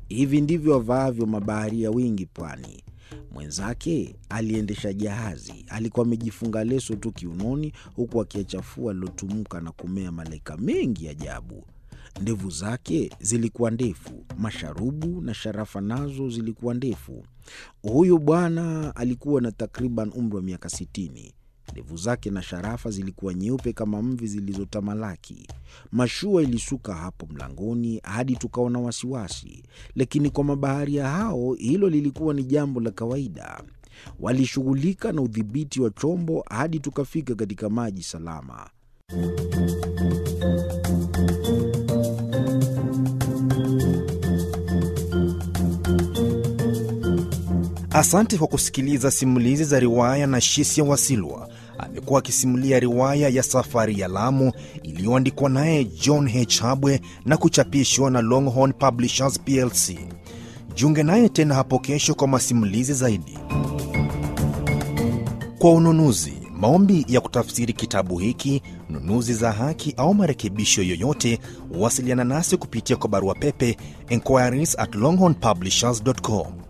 Hivi ndivyo wavaavyo mabaharia wengi pwani. Mwenzake aliendesha jahazi, alikuwa amejifunga leso tu kiunoni, huku akiachafua lilotumuka na kumea malaika mengi ajabu. Ndevu zake zilikuwa ndefu, masharubu na sharafa nazo zilikuwa ndefu. Huyu bwana alikuwa na takriban umri wa miaka 60. Ndevu zake na sharafa zilikuwa nyeupe kama mvi zilizotamalaki. Mashua ilisuka hapo mlangoni hadi tukaona wasiwasi, lakini kwa mabaharia hao hilo lilikuwa ni jambo la kawaida. Walishughulika na udhibiti wa chombo hadi tukafika katika maji salama. Asante kwa kusikiliza simulizi za riwaya na Shisia Wasilwa. Amekuwa akisimulia riwaya ya Safari ya Lamu iliyoandikwa naye John H. Habwe na kuchapishwa na Longhorn Publishers PLC. Jiunge naye tena hapo kesho kwa masimulizi zaidi. Kwa ununuzi, maombi ya kutafsiri kitabu hiki, nunuzi za haki au marekebisho yoyote, wasiliana nasi kupitia kwa barua pepe enquiries@longhornpublishers.com.